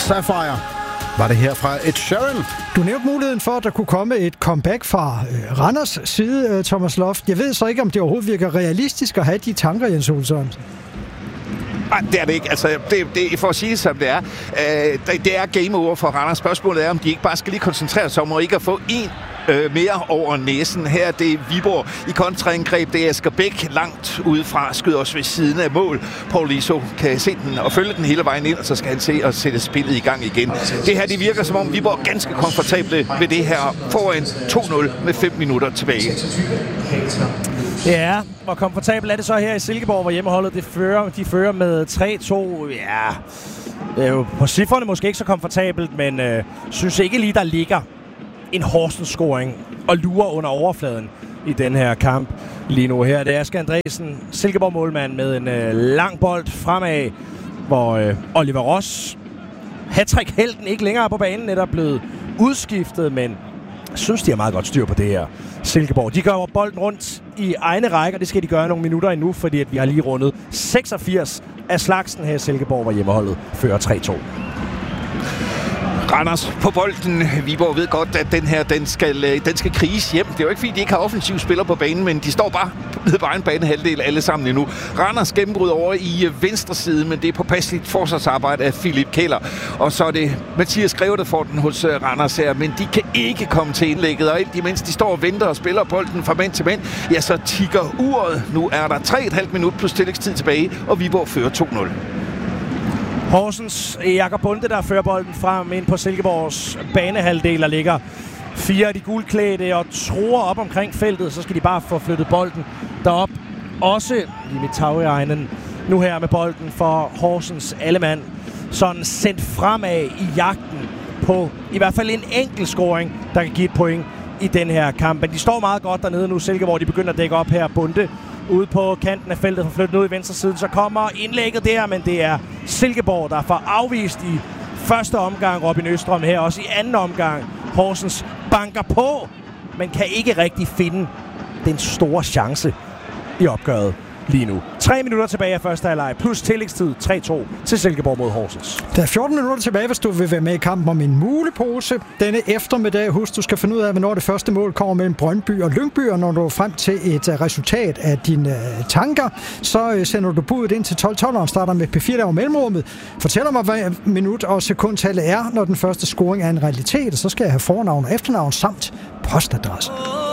Sapphire var det her fra Ed Sheeran. Du nævnte muligheden for, at der kunne komme et comeback fra Randers side, Thomas Loft. Jeg ved så ikke, om det overhovedet virker realistisk at have de tanker, Jens Olsson. Nej, det er det ikke. Altså, det for at sige det, som det er. Det er game over for Randers. Spørgsmålet er, om de ikke bare skal lige koncentrere sig om at ikke at få en mere over næsen. Her det er Viborg i kontraangreb. Det er Asger Bæk langt udefra, skyder også ved siden af mål. Paul Iso kan se den og følge den hele vejen ind, og så skal han se og sætte spillet i gang igen. Det her, det virker som om Viborg er ganske komfortable ved det her foran 2-0 med 5 minutter tilbage. Ja, hvor komfortabelt er det så her i Silkeborg, hvor hjemmeholdet de fører med 3-2. Ja, det er jo på cifrene måske ikke så komfortabelt, men synes ikke lige, der ligger en Horsens-scoring og lurer under overfladen i den her kamp lige nu. Her det er Asger Andresen, Silkeborg-målmand, med en lang bold fremad, hvor Oliver Ross, hattrick-helten, ikke længere på banen, netop blevet udskiftet, men jeg synes, de har meget godt styr på det her Silkeborg. De gør bolden rundt i egne rækker, det skal de gøre nogle minutter endnu, fordi at vi har lige rundet 86 af slagsen her i Silkeborg, hvor hjemmeholdet fører 3-2. Randers på bolden. Viborg ved godt, at den her, den skal kriges hjem. Det er jo ikke, fordi de ikke har offensiv spiller på banen, men de står bare nede på egen banehalvdel alle sammen endnu. Randers gennembrud over i venstre side, men det er påpasseligt forsvarsarbejde af Philip Keller. Og så er det Mathias Greve, der får den hos Randers her, men de kan ikke komme til indlægget, og imens de står og venter og spiller bolden fra mand til mand, ja, så tikker uret. Nu er der 3,5 minut plus tillægstid tilbage, og Viborg fører 2-0. Horsens Jakob Bunde, der fører bolden frem ind på Silkeborgs banehalvdel, der ligger 4 af de gulklædte og tror op omkring feltet. Så skal de bare få flyttet bolden derop. Også Limit Tauriainen nu her med bolden for Horsens allemand. Sådan sendt fremad i jagten på i hvert fald en enkelt scoring, der kan give et point i den her kamp. Men de står meget godt dernede nu. Silkeborg, de begynder at dække op her. Bunde ude på kanten af feltet, for flyttet ud i venstre siden. Så kommer indlægget der, men det er Silkeborg, der får afvist i første omgang. Robin Østrøm her også i anden omgang. Horsens banker på, men kan ikke rigtig finde den store chance i opgøret lige nu. 3 minutter tilbage af første halvleg, plus tillægstid 3-2 til Silkeborg mod Horsens. Der er 14 minutter tilbage, hvis du vil være med i kampen om en mulepose. Denne eftermiddag, husk, du skal finde ud af, hvornår det første mål kommer mellem Brøndby og Lyngby, og når du er frem til et resultat af dine tanker, så sender du budet ind til 12-12, og starter med P4 der over mellemrummet. Fortæller mig, hvad minut og sekundtallet er, når den første scoring er en realitet, og så skal jeg have fornavn og efternavn samt postadresse.